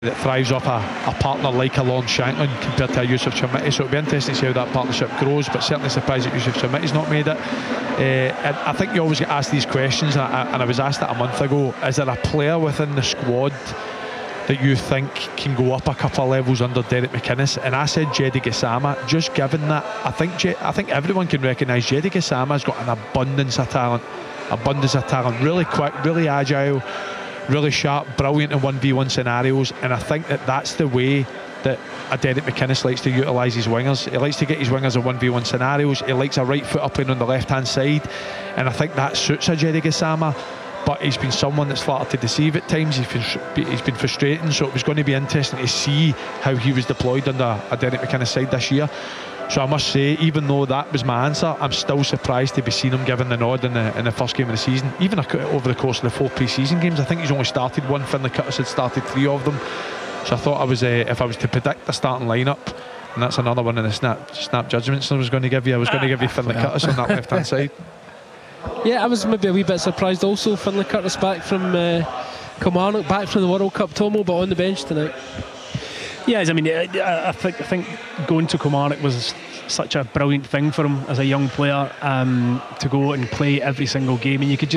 that thrives off a partner like a Lawrence Shankland compared to a Yusuf Chermiti, so it'll be interesting to see how that partnership grows, but certainly surprised that Yusuf Chermiti's not made it. And I think you always get asked these questions, and I was asked that a month ago: is there a player within the squad that you think can go up a couple of levels under Derek McInnes? And I said Jedi Gassama, just given that I think everyone can recognise Jedi Gassama's got an abundance of talent, really quick, really agile, really sharp, brilliant in 1v1 scenarios, and I think that's the way that a Derek McInnes likes to utilise his wingers. He likes to get his wingers in 1v1 scenarios. He likes a right footer playing on the left hand side, and I think that suits a Jedi Gassama. But he's been someone that's flattered to deceive at times. He's been frustrating, so it was going to be interesting to see how he was deployed under a Derek McInnes side this year. So I must say, even though that was my answer, I'm still surprised to be seeing him given the nod in the first game of the season. Even over the course of the 4 pre-season games, I think he's only started one. Finlay Curtis had started 3 of them. So I thought if I was to predict the starting lineup, and that's another one of the snap judgments I was going to give you Finlay Curtis on that left hand side. Yeah, I was maybe a wee bit surprised also. Finlay Curtis back from Kilmarnock, back from the World Cup, Tomo, but on the bench tonight. Yes, I mean, I think going to Kilmarnock was such a brilliant thing for him as a young player, to go and play every single game, and you could just